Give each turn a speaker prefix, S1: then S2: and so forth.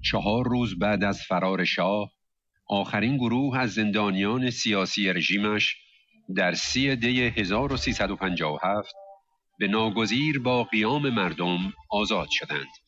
S1: 4 روز بعد از فرار شاه، آخرین گروه از زندانیان سیاسی رژیمش در 30 دی 1357 به ناگزیر با قیام مردم آزاد شدند.